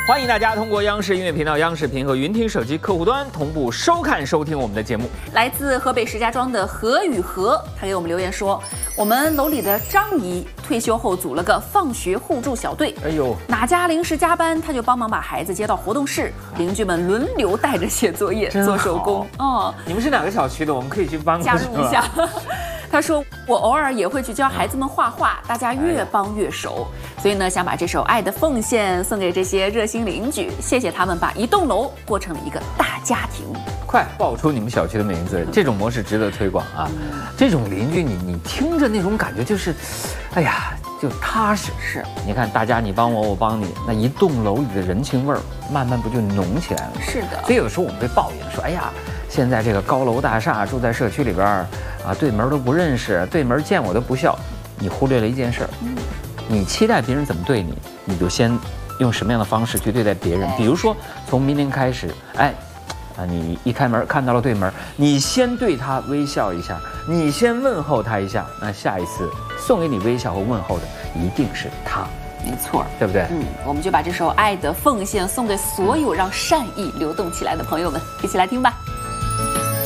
欢迎大家通过央视音乐频道、央视频和云听手机客户端同步收看收听我们的节目。 来自河北石家庄的何雨禾，他给我们留言说，我们楼里的张姨退休后组了个放学互助小队， 哎呦， 哪家临时加班，他就帮忙把孩子接到活动室，邻居们轮流带着写作业、做手工。哦， 你们是哪个小区的？我们可以去帮加入一下。他说：“我偶尔也会去教孩子们画画，大家越帮越熟。所以呢，想把这首《爱的奉献》送给这些热心邻居，谢谢他们把一栋楼过成了一个大家庭。 快报出你们小区的名字，这种模式值得推广啊！这种邻居你听着那种感觉就是，哎呀，就踏实。 是， 你看大家你帮我，我帮你，那一栋楼里的人情味儿慢慢不就浓起来了？ 是的。 所以有时候我们会抱怨说，哎呀，现在这个高楼大厦住在社区里边儿。”啊，对门都不认识，对门见我都不笑，你忽略了一件事儿。你期待别人怎么对你，你就先用什么样的方式去对待别人。比如说，从明天开始，你一开门看到了对门，你先对他微笑一下，你先问候他一下，那下一次送给你微笑和问候的一定是他。 没错， 对不对？ 我们就把这首《爱的奉献》送给所有让善意流动起来的朋友们，一起来听吧。